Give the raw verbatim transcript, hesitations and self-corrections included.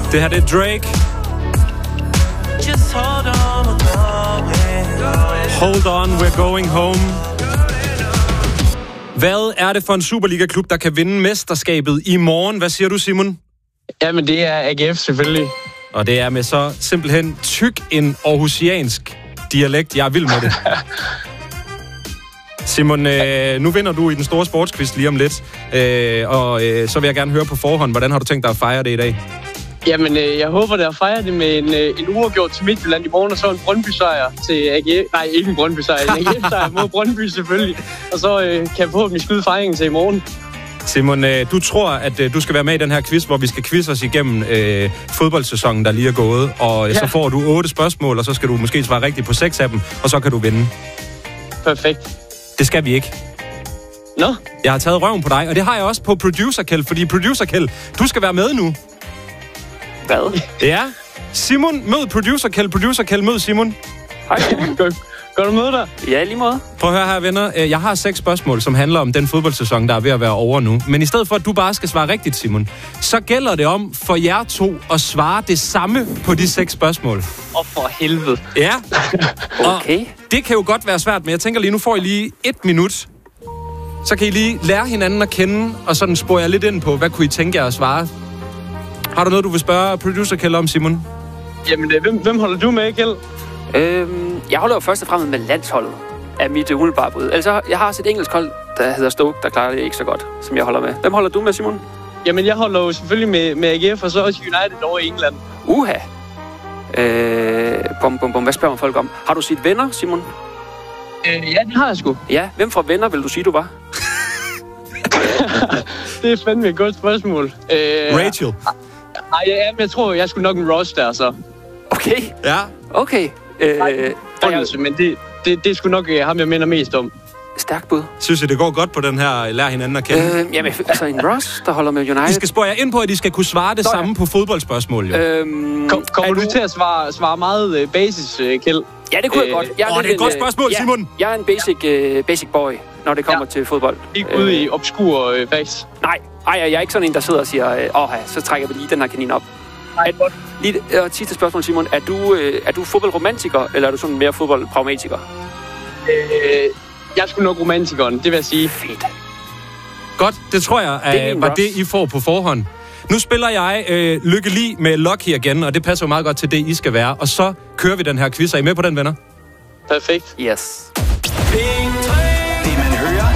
Det her, det er Drake. Hold on, we're going home. Hvad er det for en Superliga-klub, der kan vinde mesterskabet i morgen? Hvad siger du, Simon? Jamen, det er A G F selvfølgelig. Og det er med så simpelthen tyk en aarhusiansk dialekt. Jeg er vild med det. Simon, øh, nu vinder du i den store sportsquiz lige om lidt. Øh, og øh, så vil jeg gerne høre på forhånd, hvordan har du tænkt dig at fejre det i dag? Jamen, øh, jeg håber, der fejrer det med en, øh, en uafgjort til Midtjylland i morgen, og så en Brøndby-sejr til A G F. Nej, ikke en Brøndby-sejr, en A G F-sejr mod Brøndby selvfølgelig. Og så øh, kan jeg forhåbentlig skyde fejringen til i morgen. Simon, øh, du tror, at øh, du skal være med i den her quiz, hvor vi skal quizze os igennem øh, fodboldsæsonen, der lige er gået. Og øh, ja. Så får du otte spørgsmål, og så skal du måske svare rigtigt på seks af dem, og så kan du vinde. Perfekt. Det skal vi ikke. Nå? Jeg har taget røven på dig, og det har jeg også på Producer Kjeld, fordi Producer Kjeld, du skal være med nu. Hvad? Ja. Simon, mød Producer Kjeld. Producer Kjeld, mød Simon. Hej, Simon. Gør du møde dig? Ja, lige måde. Prøv at høre her, venner. Jeg har seks spørgsmål, som handler om den fodboldsæson, der er ved at være over nu. Men i stedet for, at du bare skal svare rigtigt, Simon, så gælder det om for jer to at svare det samme på de seks spørgsmål. Åh, oh, for helvede. Ja. Okay. Og det kan jo godt være svært, men jeg tænker lige, nu får I lige et minut. Så kan I lige lære hinanden at kende, og sådan spore jer lidt ind på, hvad kunne I tænke jer at svare? Har du noget, du vil spørge Producer Kjeld om, Simon? Jamen, hvem, hvem holder du med, Kjeld? Øhm, jeg holder jo først og fremmest med landsholdet af mit umiddelbare bud. Altså, jeg har også et engelsk hold, der hedder Stoke, der klarer det ikke så godt, som jeg holder med. Hvem holder du med, Simon? Jamen, jeg holder jo selvfølgelig med, med A G F, og så også United over i England. Uha. Øh, bum, bum, bum. Hvad spørger man folk om? Har du set venner, Simon? Øh, ja, det har jeg sgu. Ja, hvem fra venner vil du sige, du var? Det er fandme et godt spørgsmål. Øh, Rachel. Nej, ja, men jeg tror, jeg skulle nok en Ross der, så. Okay. Ja. Okay. Øh, Nej, altså, men det, det, det er sgu nok ham, jeg minder mest om. Stærkt bud. Synes I, det går godt på den her lær hinanden at kende? Øh, jamen, altså en Ross, der holder med United. I skal spørge jer ind på, at I skal kunne svare det Nå, ja. samme på fodboldspørgsmål, jo. Øhm, Kom, kommer du du til at svare, svare meget uh, basis, uh, Kjeld? Ja, det kunne øh, jeg godt. Jeg Åh, det er et godt en, spørgsmål, ja, Simon. Jeg er en basic, uh, basic boy, når det kommer ja. til fodbold. Ikke ude i obskur uh, facts. Nej, ej, jeg er ikke sådan en, der sidder og siger, åh, oh, så trækker vi lige den her kanin op. Nej, godt. Lige uh, sidste spørgsmål, Simon. Er du, uh, er du fodboldromantiker, eller er du sådan mere fodboldpragmatiker? Øh, jeg er sgu nok romantikeren, det vil jeg sige. Fedt. Godt, det tror jeg det uh, var det, I får på forhånd. Nu spiller jeg øh, Lykke Li med Lucky igen, og det passer jo meget godt til det, I skal være. Og så kører vi den her quiz. Er I med på den, venner? Perfekt. Yes.